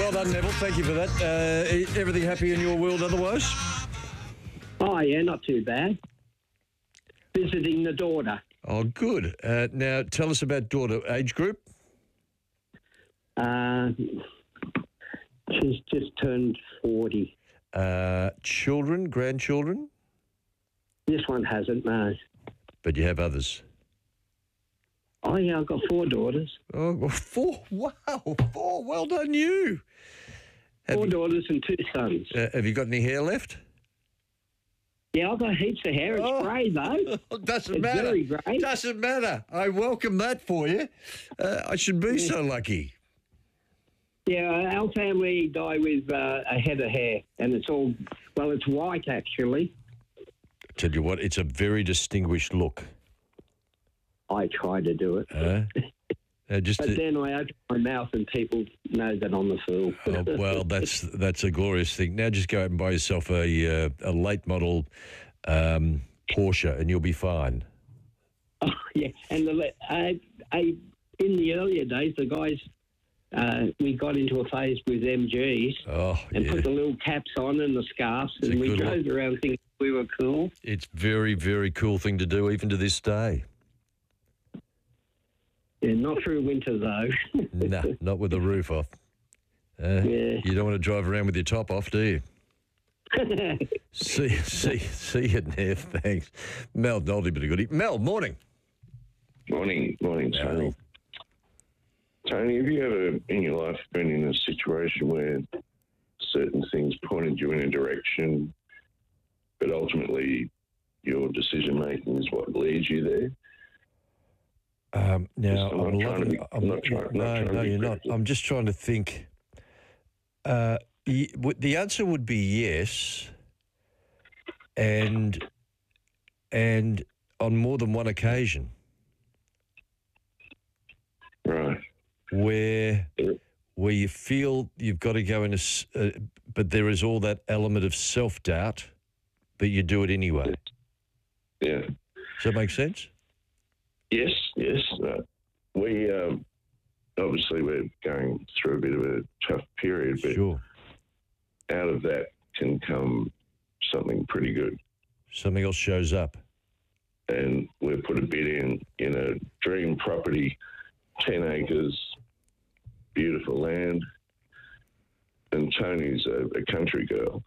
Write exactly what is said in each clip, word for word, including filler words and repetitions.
Well done, Neville. Thank you for that. Uh, e- everything happy in your world otherwise? Oh, yeah, not too bad. Visiting the daughter. Oh, good. Uh, now, tell us about daughter. Age group? Uh, she's just turned forty. Uh, children, grandchildren? This one hasn't, no. But you have others? Oh, yeah, I've got four daughters. Oh, well, four. Wow, four. Well done, you. Have Four you, daughters and two sons. uh, have you got any hair left? Yeah, I've got heaps of hair. It's Oh. grey, though. Doesn't It's matter. very grey. Doesn't matter. I welcome that for you. Uh, I should be so lucky. Yeah, our family die with uh, a head of hair, and it's all, well, it's white, actually. Tell you what, it's a very distinguished look. I try to do it. Uh, uh, just But to- then I open my mouth and people know that I'm a fool. oh, well, that's that's a glorious thing. Now just go out and buy yourself a uh, a late model um, Porsche, and you'll be fine. Oh, yeah, and the, I, I, in the earlier days, the guys, uh, we got into a phase with M Gs Oh, and yeah. put the little caps on and the scarves, It's a and we good drove around thinking we were cool. It's very, very cool thing to do, even to this day. Yeah, not through winter, though. Nah, not with the roof off. Uh, Yeah. You don't want to drive around with your top off, do you? see, see, see you, Nev. Thanks. Mel Noldy, but a goodie. Mel, morning. Morning, morning, Tony. Tony, have you ever in your life been in a situation where certain things pointed you in a direction, but ultimately your decision making is what leads you there? Um, now, I'm not I'm trying to loving, be- I'm I'm not, not trying- no, not trying to no, be you're not. critical. I'm just trying to think. Uh, y- w- the answer would be yes, and and on more than one occasion, Right. where Yeah. where you feel you've got to go in a, s- uh, but there is all that element of self doubt, but you do it anyway. Yeah. Does that make sense? Yes, yes. Uh, we, um, obviously, we're going through a bit of a tough period, but Sure. out of that can come something pretty good. Something else shows up. And we've put a bid in in a dream property, ten acres, beautiful land. And Tony's a, a country girl.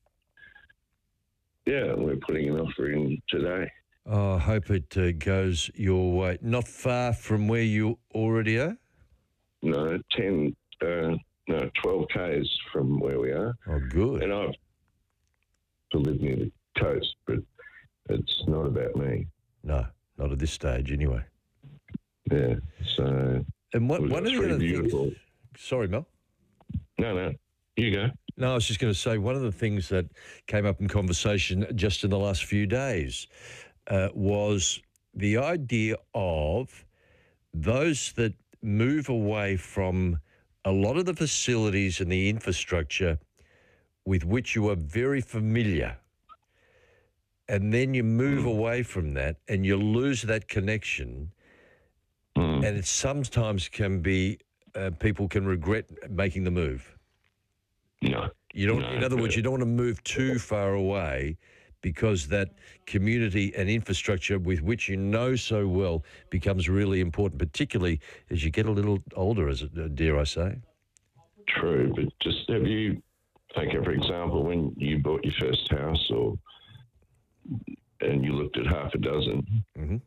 Yeah, and we're putting an offer in today. Oh, I hope it uh, goes your way. Not far from where you already are? No, ten, uh, no, twelve k's from where we are. Oh, good. And I've to live near the coast, but it's not about me. No, not at this stage anyway. Yeah, so And what, Well, one of that's the other pretty things... beautiful. Sorry, Mel. no, no, you go. No, I was just going to say one of the things that came up in conversation just in the last few days uh, was the idea of those that move away from a lot of the facilities and the infrastructure with which you are very familiar. And then you move Mm. away from that and you lose that connection. Mm. And it sometimes can be, uh, people can regret making the move. No. You don't, No, in other words, but- you don't want to move too far away because that community and infrastructure with which you know so well becomes really important, particularly as you get a little older, as it, uh, dare I say. True, but just have you, take it for example, when you bought your first house or and you looked at half a dozen Mhm.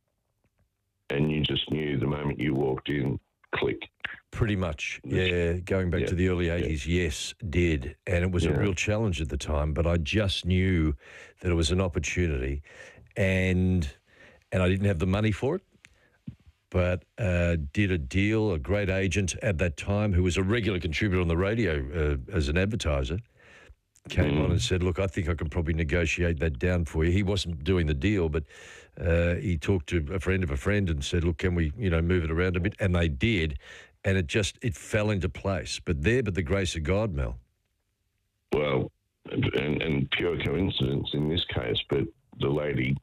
and you just knew the moment you walked in, click. Pretty much, yeah. Going back Yeah. to the early eighties, yes, did. And it was a Yeah. real challenge at the time, but I just knew that it was an opportunity and and I didn't have the money for it, but uh, did a deal, a great agent at that time who was a regular contributor on the radio uh, as an advertiser, came Mm. on and said, look, I think I can probably negotiate that down for you. He wasn't doing the deal, but uh, he talked to a friend of a friend and said, look, can we, you know, move it around a bit? And they did. And it just, it fell into place. But there, but the grace of God, Mel. Well, and, and pure coincidence in this case, but the lady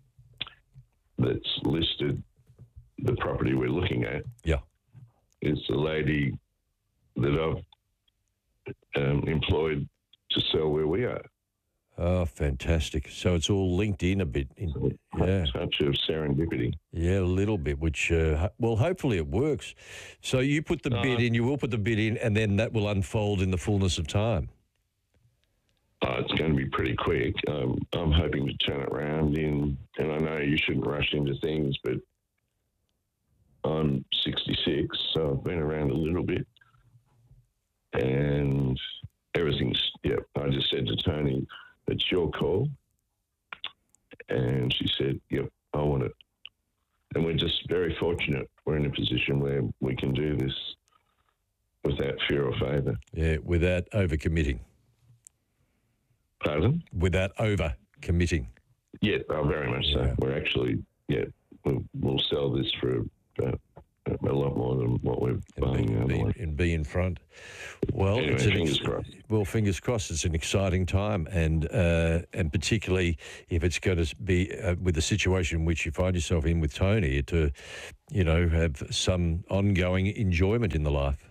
that's listed the property we're looking at Yeah. is the lady that I've um, employed to sell where we are. Oh, fantastic. So it's all linked in a bit. In, So, yeah. Such of serendipity. Yeah, a little bit, which, uh, ho- well, hopefully it works. So you put the Uh, bid in, you will put the bid in, and then that will unfold in the fullness of time. Uh, it's going to be pretty quick. Um, I'm hoping to turn it around in, and I know you shouldn't rush into things, but I'm sixty-six, so I've been around a little bit. And everything's, yep, I just said to Tony, it's your call. And she said, yep, I want it. And we're just very fortunate. We're in a position where we can do this without fear or favour. Yeah, without over-committing. Pardon? Without over-committing. Yeah, oh, very much Yeah. so. We're actually, yeah, we'll, we'll sell this for about a lot more than what we're And buying be, be, otherwise. and be in front. Well, Anyway, it's an fingers crossed. well, fingers crossed. It's an exciting time, and uh, and particularly if it's going to be uh, with the situation in which you find yourself in with Tony, to, you know, have some ongoing enjoyment in the life.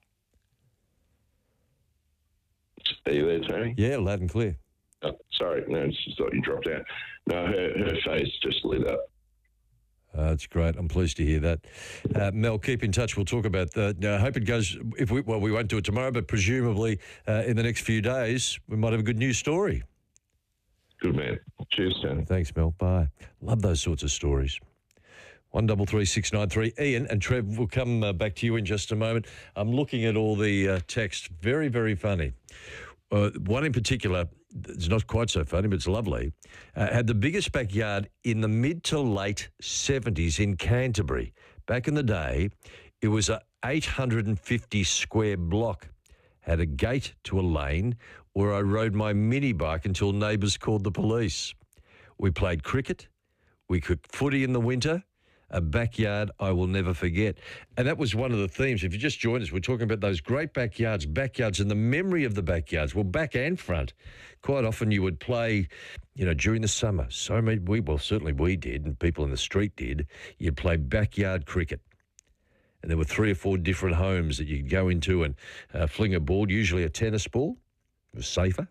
Are you there, Tony? Yeah, loud and clear. Oh, sorry, no, I just thought you dropped out. No, her, her face just lit up. Uh, that's great. I'm pleased to hear that. Uh, Mel, keep in touch. We'll talk about that. I hope it goes, if we, well, we won't do it tomorrow, but presumably uh, in the next few days, we might have a good news story. Good man. Cheers, Tony. Thanks, Mel. Bye. Love those sorts of stories. One double three six nine three. Ian and Trev, will come uh, back to you in just a moment. I'm looking at all the uh, text. Very, very funny. Uh, one in particular, it's not quite so funny, but it's lovely, uh, had the biggest backyard in the mid to late seventies in Canterbury. Back in the day, it was a eight hundred fifty square block, had a gate to a lane where I rode my mini bike until neighbours called the police. We played cricket, we cooked footy in the winter, a backyard I will never forget. And that was one of the themes. If you just joined us, we're talking about those great backyards, backyards and the memory of the backyards. Well, back and front. Quite often you would play, you know, during the summer. So many, we, well, certainly we did, and people in the street did. You'd play backyard cricket. And there were three or four different homes that you could go into and uh, fling a ball, usually a tennis ball. It was safer.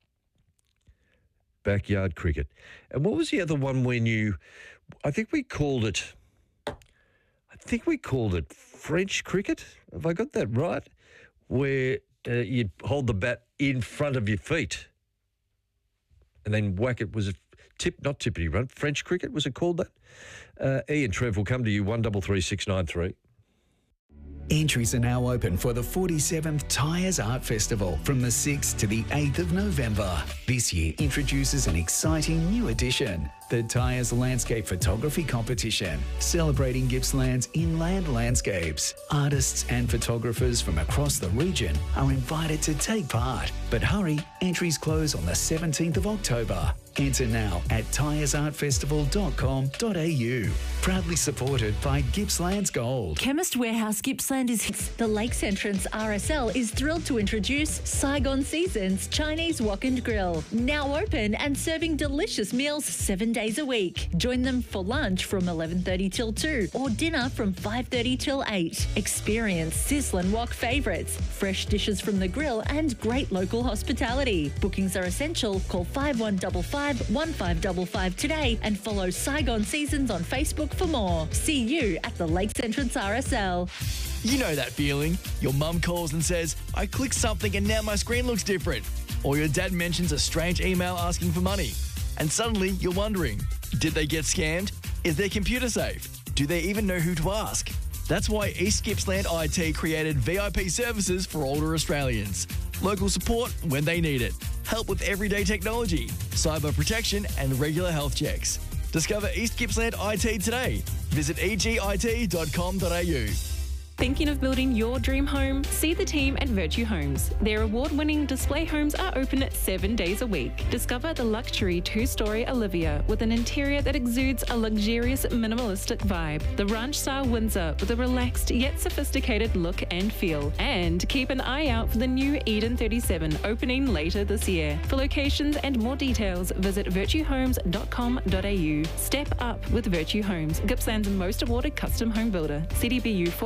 Backyard cricket. And what was the other one when you, I think we called it, I think we called it French cricket. Have I got that right? Where uh, you'd hold the bat in front of your feet and then whack it. Was it tip, not tippity run, French cricket? Was it called that? Uh, Ian Trev will come to you, one double three six nine three. Entries are now open for the forty-seventh Tyres Art Festival from the sixth to the eighth of November. This year introduces an exciting new edition, the Tyres Landscape Photography Competition, celebrating Gippsland's inland landscapes. Artists and photographers from across the region are invited to take part. But hurry, entries close on the seventeenth of October. Enter now at tyres art festival dot com dot a u. Proudly supported by Gippsland's Gold. Chemist Warehouse Gippsland is... The Lakes Entrance R S L is thrilled to introduce Saigon Seasons Chinese Wok and Grill. Now open and serving delicious meals seven days a week. Join them for lunch from eleven thirty till two or dinner from five thirty till eight. Experience sizzling wok favourites, fresh dishes from the grill and great local hospitality. Bookings are essential. Call five one five five, one five five five today and follow Saigon Seasons on Facebook for more. See you at the Lakes Entrance R S L. You know that feeling. Your mum calls and says, I clicked something and now my screen looks different. Or your dad mentions a strange email asking for money. And suddenly you're wondering, did they get scammed? Is their computer safe? Do they even know who to ask? That's why East Gippsland I T created V I P services for older Australians. Local support when they need it. Help with everyday technology, cyber protection and regular health checks. Discover East Gippsland I T today. Visit e g i t dot com dot a u. Thinking of building your dream home? See the team at Virtue Homes. Their award-winning display homes are open seven days a week. Discover the luxury two-storey Olivia with an interior that exudes a luxurious minimalistic vibe. The ranch-style Windsor with a relaxed yet sophisticated look and feel. And keep an eye out for the new Eden thirty-seven opening later this year. For locations and more details, visit virtue homes dot com dot a u. Step up with Virtue Homes, Gippsland's most awarded custom home builder. C D B U four eight one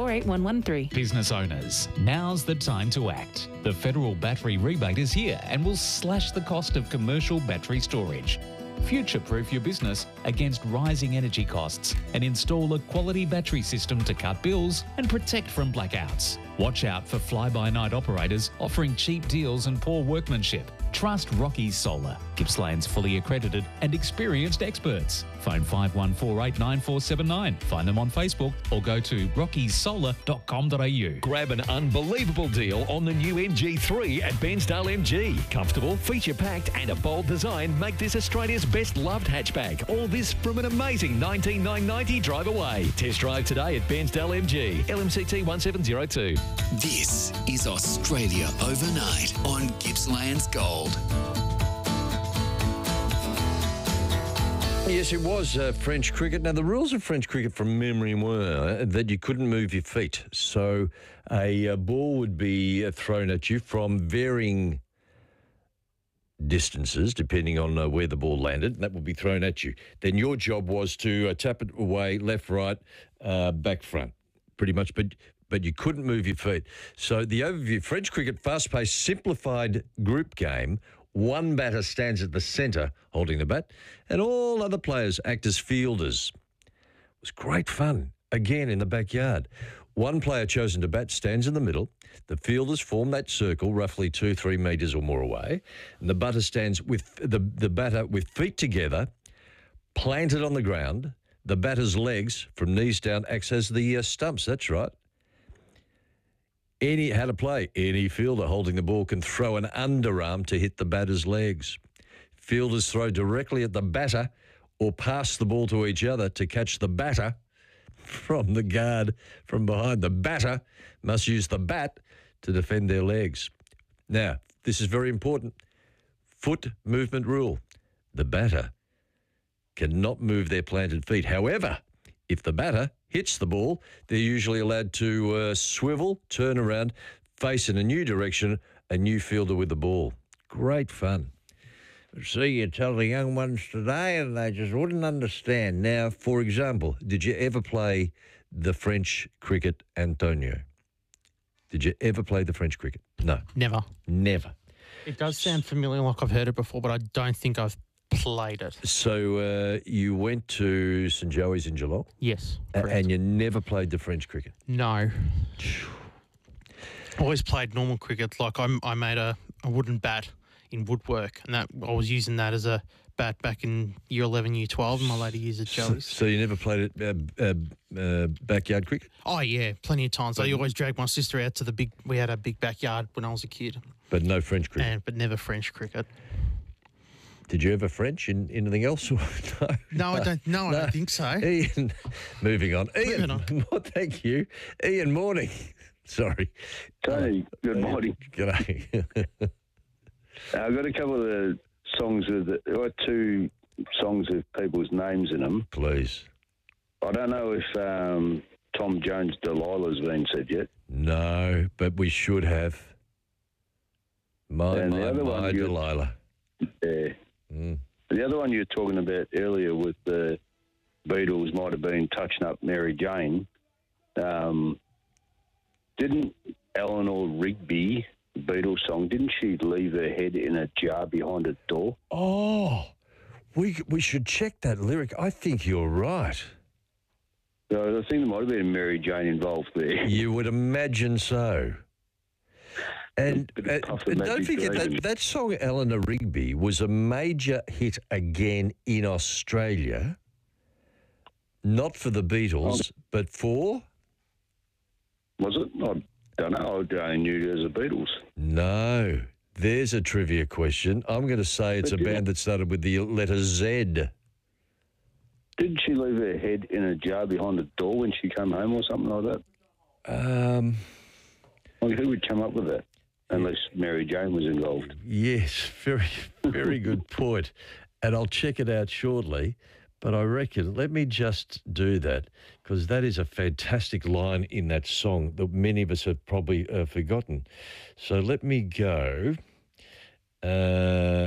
one three. Business owners, now's the time to act. The federal battery rebate is here and will slash the cost of commercial battery storage. Future-proof your business against rising energy costs and install a quality battery system to cut bills and protect from blackouts. Watch out for fly-by-night operators offering cheap deals and poor workmanship. Trust Rockies Solar, Gippsland's fully accredited and experienced experts. Phone five one four eight nine four seven nine. Find them on Facebook or go to rockies solar dot com dot a u. Grab an unbelievable deal on the new M G three at Bairnsdale M G. Comfortable, feature-packed and a bold design make this Australia's best loved hatchback. All this from an amazing nineteen thousand nine hundred ninety drive away. Test drive today at Bairnsdale M G. L M C T one seven zero two. This is Australia Overnight on Gippsland's Gold. Yes, it was uh, French cricket. Now, the rules of French cricket from memory were that you couldn't move your feet. So a, uh ball would be uh, thrown at you from varying distances, depending on uh, where the ball landed, and that would be thrown at you. Then your job was to uh, tap it away, left, right, uh, back, front, pretty much. But but you couldn't move your feet. So the overview, French cricket, fast-paced, simplified group game. One batter stands at the centre holding the bat, and all other players act as fielders. It was great fun, again in the backyard. One player chosen to bat stands in the middle. The fielders form that circle roughly two, three metres or more away, and the batter stands with the, the batter with feet together, planted on the ground. The batter's legs from knees down acts as the uh, stumps. That's right. Any how to play. Any fielder holding the ball can throw an underarm to hit the batter's legs. Fielders throw directly at the batter or pass the ball to each other to catch the batter from the guard from behind. The batter must use the bat to defend their legs. Now, this is very important. Foot movement rule. The batter cannot move their planted feet. However, if the batter hits the ball, they're usually allowed to uh, swivel, turn around, face in a new direction, a new fielder with the ball. Great fun. See, you tell the young ones today and they just wouldn't understand. Now, for example, did you ever play the French cricket, Antonio? Did you ever play the French cricket? No. Never. Never. It does sound familiar, like I've heard it before, but I don't think I've played it. So uh, you went to St Joey's in Geelong? Yes. A- and you never played the French cricket? No. Always played normal cricket. Like I, I made a, a wooden bat in woodwork, and that I was using that as a bat back in year eleven, year twelve, in my later years at Joey's. So, so you never played it uh, uh, uh, backyard cricket? Oh yeah, plenty of times. I always dragged my sister out to the big. We had a big backyard when I was a kid. But no French cricket. And but never French cricket. Did you ever French in anything else? no, no, I don't. No, no, I don't think so. Ian, moving on. Ian, moving on. Well, thank you. Ian, morning. Sorry. Tony, good morning. G'day. I've got a couple of the songs with the, I've got two songs with people's names in them. Please. I don't know if um, Tom Jones' Delilah's been said yet. No, but we should have. My, And the my, other my one you- Delilah. Yeah. Mm. The other one you were talking about earlier with the Beatles might have been touching up Mary Jane. Um, didn't Eleanor Rigby, the Beatles song, didn't she leave her head in a jar behind a door? Oh, we we should check that lyric. I think you're right. So I think there might have been Mary Jane involved there. You would imagine so. And Bit of uh, Puff but and don't Magic forget Dragon. that that song Eleanor Rigby was a major hit again in Australia. Not for the Beatles, but for Was it? I don't know. I only knew it as the Beatles. no. There's a trivia question. I'm going to say it's But a did band it- that started with the letter Z. Didn't she leave her head in a jar behind the door when she came home or something like that? Um, Like, who would come up with that? Unless Mary Jane was involved. yes, very, very good point. And I'll check it out shortly. But I reckon, let me just do that, because that is a fantastic line in that song that many of us have probably uh, forgotten. So let me go. Uh,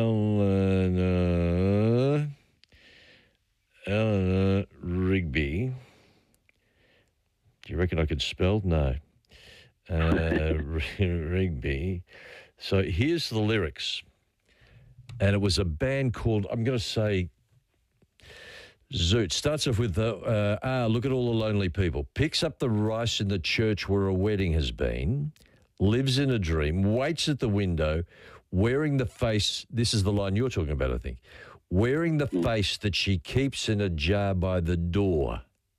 Eleanor, Eleanor Rigby. Do you reckon I could spell? No. Uh, Rigby. So here's the lyrics. And it was a band called, I'm going to say, Zoot. Starts off with, the, uh, ah, look at all the lonely people. Picks up the rice in the church where a wedding has been. Lives in a dream. Waits at the window. Wearing the face, this is the line you're talking about, I think. Wearing the face that she keeps in a jar by the door.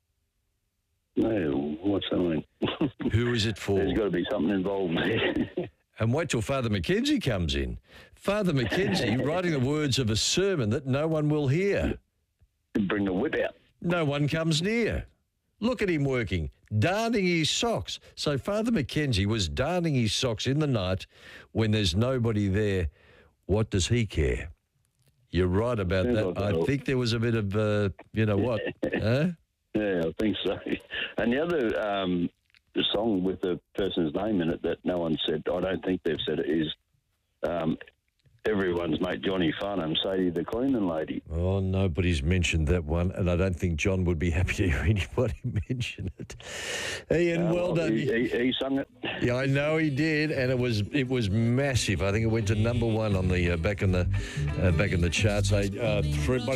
No, what's that mean? Who is it for? There's got to be something involved there. And wait till Father Mackenzie comes in. Father Mackenzie writing the words of a sermon that no one will hear. Bring the whip out. No one comes near. Look at him working, darning his socks. So Father Mackenzie was darning his socks in the night when there's nobody there. What does he care? You're right about that. I think there was a bit of, uh, you know what? huh? Yeah, I think so. And the other um, the song with the person's name in it that no one said, I don't think they've said it, is um, Everyone's Mate Johnny Farnham, Sadie the cleaning lady. Oh, nobody's mentioned that one, and I don't think John would be happy to hear anybody mention it. Ian, Uh, well, well, done. He, he, he sung it. Yeah, I know he did, and it was it was massive. I think it went to number one on the uh, back in the uh, back in the charts. I, uh, three,